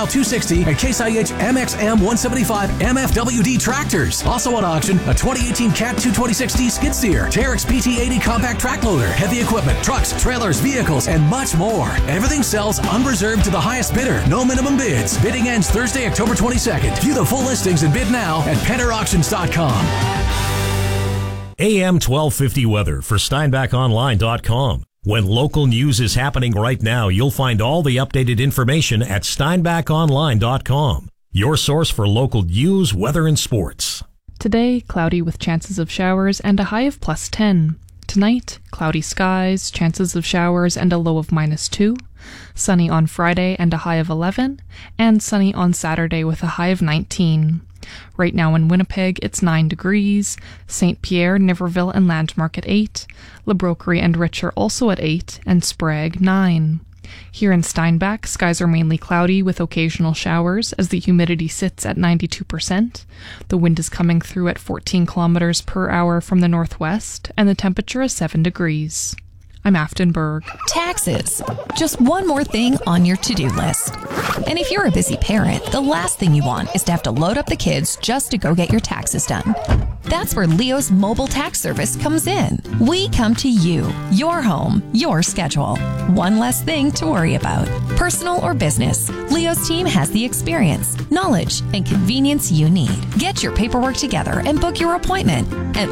Style 260 and Case IH MXM 175 MFWD tractors. Also on auction, a 2018 Cat 22060 skid steer, Terex PT80 compact track loader, heavy equipment, trucks, trailers, vehicles, and much more. Everything sells unreserved to the highest bidder. No minimum bids. Bidding ends Thursday, October 22nd. View the full listings and bid now at PenderAuctions.com. AM 1250 weather for SteinbachOnline.com. When local news is happening right now, you'll find all the updated information at SteinbachOnline.com. Your source for local news, weather, and sports. Today, cloudy with chances of showers and a high of +10. Tonight, cloudy skies, chances of showers and a low of -2. Sunny on Friday and a high of 11. And sunny on Saturday with a high of 19. Right now in Winnipeg, it's 9 degrees. St. Pierre, Niverville, and Landmark at 8. La Broquerie and Rich are also at 8, and Sprague 9. Here in Steinbach, skies are mainly cloudy with occasional showers as the humidity sits at 92%. The wind is coming through at 14 kilometers per hour from the northwest, and the temperature is 7 degrees. I'm Afton Berg. Taxes. Just one more thing on your to-do list. And if you're a busy parent, the last thing you want is to have to load up the kids just to go get your taxes done. That's where Leo's mobile tax service comes in. We come to you, your home, your schedule. One less thing to worry about. Personal or business, Leo's team has the experience, knowledge, and convenience you need. Get your paperwork together and book your appointment at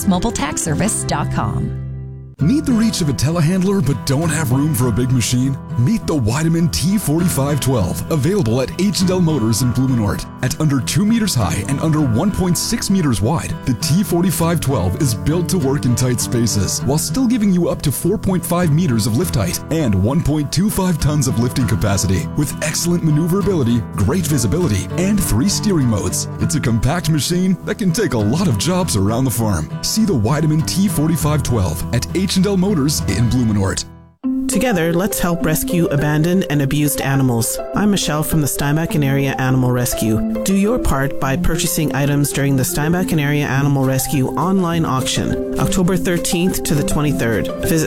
leosmobiletaxservice.com. Need the reach of a telehandler but don't have room for a big machine? Meet the Weidemann T4512, available at H&L Motors in Blumenort. At under 2 meters high and under 1.6 meters wide, the T4512 is built to work in tight spaces while still giving you up to 4.5 meters of lift height and 1.25 tons of lifting capacity. With excellent maneuverability, great visibility, and 3 steering modes, it's a compact machine that can take a lot of jobs around the farm. See the Weidemann T4512 at H&L Motors in Blumenort. Together, let's help rescue abandoned and abused animals. I'm Michelle from the Steinbach and Area Animal Rescue. Do your part by purchasing items during the Steinbach and Area Animal Rescue online auction, October 13th to the 23rd. Visit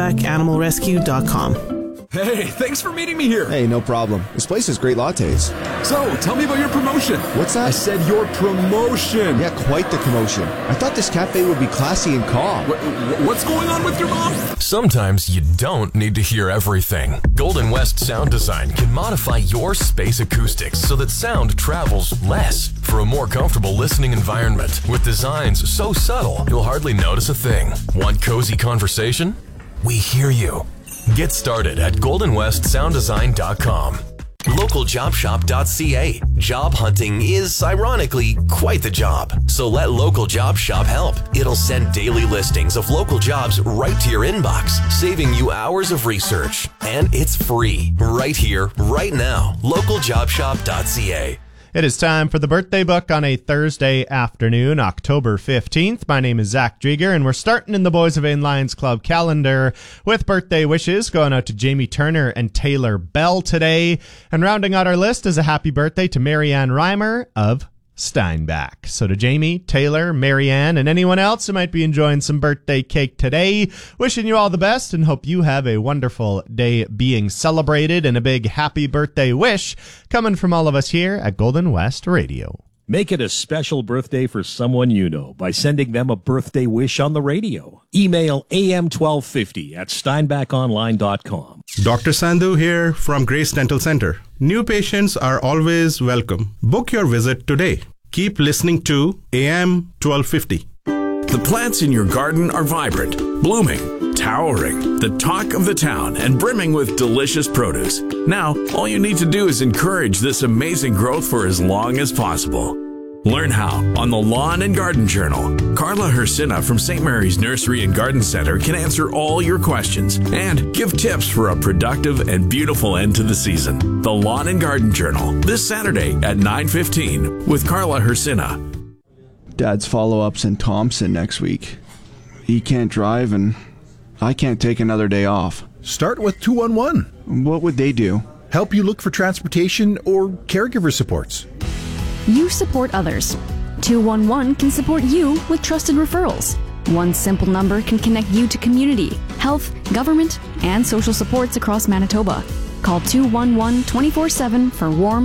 SteinbachAnimalRescue.com. Hey, thanks for meeting me here. Hey, no problem. This place has great lattes. So, tell me about your promotion. What's that? I said your promotion. Yeah, quite the commotion. I thought this cafe would be classy and calm. What's going on with your mom? Sometimes you don't need to hear everything. Golden West Sound Design can modify your space acoustics so that sound travels less for a more comfortable listening environment. With designs so subtle, you'll hardly notice a thing. Want cozy conversation? We hear you. Get started at goldenwestsounddesign.com. LocalJobShop.ca. Job hunting is, ironically, quite the job. So let Local Job Shop help. It'll send daily listings of local jobs right to your inbox, saving you hours of research. And it's free, right here, right now. LocalJobShop.ca. It is time for the birthday book on a Thursday afternoon, October 15th. My name is Zach Drieger, and we're starting in the Boys of Ain Lions Club calendar with birthday wishes going out to Jamie Turner and Taylor Bell today. And rounding out our list is a happy birthday to Marianne Reimer of Steinbach. So to Jamie, Taylor, Marianne, and anyone else who might be enjoying some birthday cake today, wishing you all the best and hope you have a wonderful day being celebrated, and a big happy birthday wish coming from all of us here at Golden West Radio. Make it a special birthday for someone you know by sending them a birthday wish on the radio. Email am1250@steinbachonline.com. Dr. Sandhu here from Grace Dental Center. New patients are always welcome. Book your visit today. Keep listening to AM 1250. The plants in your garden are vibrant, blooming, towering, the talk of the town, and brimming with delicious produce. Now, all you need to do is encourage this amazing growth for as long as possible. Learn how on the Lawn and Garden Journal. Carla Hersina from St. Mary's Nursery and Garden Center can answer all your questions and give tips for a productive and beautiful end to the season. The Lawn and Garden Journal, this Saturday at 9:15 with Carla Hersina. Dad's follow-ups in Thompson next week. He can't drive and I can't take another day off. Start with 211. What would they do? Help you look for transportation or caregiver supports. You support others. 211 can support you with trusted referrals. One simple number can connect you to community, health, government, and social supports across Manitoba. Call 211 24/7 for warm